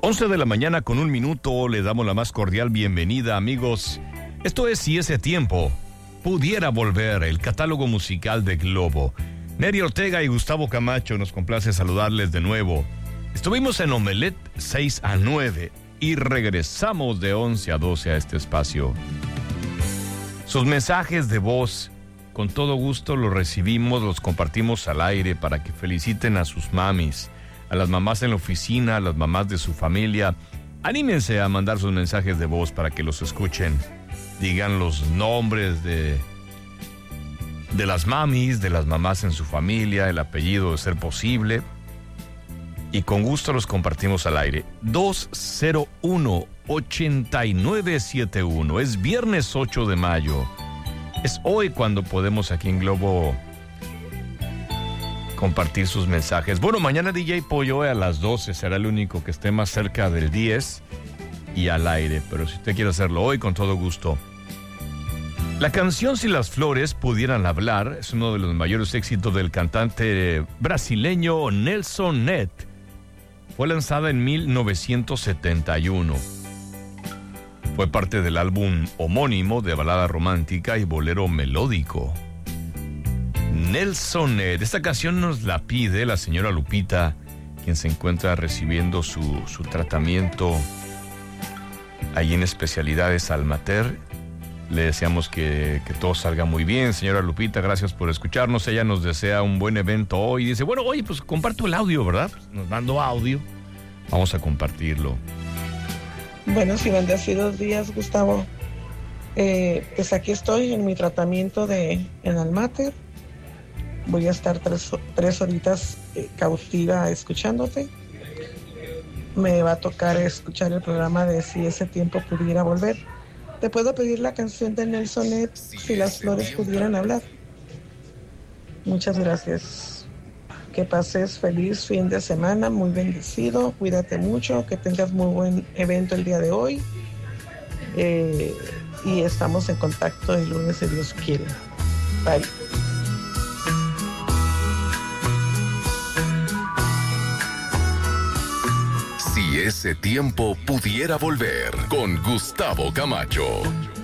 11 de la mañana con 1 minuto, le damos la más cordial bienvenida, amigos. Esto es Si ese tiempo pudiera volver, el catálogo musical de Globo. Neri Ortega y Gustavo Camacho, nos complace saludarles de nuevo. Estuvimos en Omelet 6 a 9 y regresamos de 11 a 12 a este espacio. Sus mensajes de voz, con todo gusto los recibimos, los compartimos al aire para que feliciten a sus mamis, a las mamás en la oficina, a las mamás de su familia. Anímense a mandar sus mensajes de voz para que los escuchen. Digan los nombres de las mamis, de las mamás en su familia, el apellido de ser posible. Y con gusto los compartimos al aire. 201-8971. Es viernes 8 de mayo. Es hoy cuando podemos aquí en Globo compartir sus mensajes. Bueno, mañana DJ Pollo a las 12 será el único que esté más cerca del 10 y al aire. Pero si usted quiere hacerlo hoy, con todo gusto. La canción Si las flores pudieran hablar es uno de los mayores éxitos del cantante brasileño Nelson Ned. Fue lanzada en 1971. Fue parte del álbum homónimo de balada romántica y bolero melódico. Nelson Ned. Esta canción nos la pide la señora Lupita, quien se encuentra recibiendo su tratamiento ahí en Especialidades Almater. Le deseamos que todo salga muy bien, señora Lupita. Gracias por escucharnos. Ella nos desea un buen evento hoy. Dice, bueno, oye, pues comparto el audio, ¿verdad? Pues nos mandó audio. Vamos a compartirlo. Buenos y bendecidos días, Gustavo. Pues aquí estoy en mi tratamiento en Almater. Voy a estar tres horitas cautiva escuchándote. Me va a tocar escuchar el programa de Si ese tiempo pudiera volver. ¿Te puedo pedir la canción de Nelson Ned, Si las flores pudieran hablar? Muchas gracias. Que pases feliz fin de semana, muy bendecido. Cuídate mucho, que tengas muy buen evento el día de hoy. Y estamos en contacto el lunes, si Dios quiere. Bye. Si ese tiempo pudiera volver, con Gustavo Camacho.